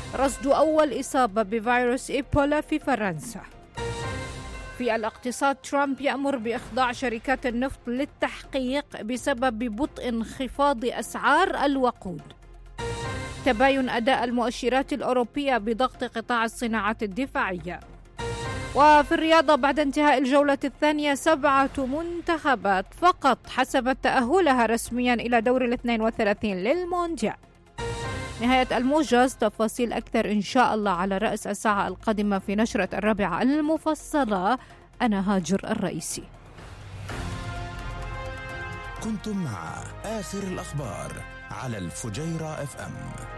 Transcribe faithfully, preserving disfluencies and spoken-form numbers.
رصد أول إصابة بفيروس إيبولا في فرنسا. في الاقتصاد، ترامب يأمر بإخضاع شركات النفط للتحقيق بسبب بطء انخفاض أسعار الوقود. تباين أداء المؤشرات الأوروبية بضغط قطاع الصناعات الدفاعية. وفي الرياضة، بعد انتهاء الجولة الثانية سبعة منتخبات فقط حسبت تأهلها رسميا إلى دور الاثنين وثلاثين للمونديال. نهاية الموجز، تفاصيل أكثر إن شاء الله على رأس الساعة القادمة في نشرة الرابعة المفصلة. أنا هاجر الرئيسي. كنتم مع آخر الأخبار على الفجيرة اف ام.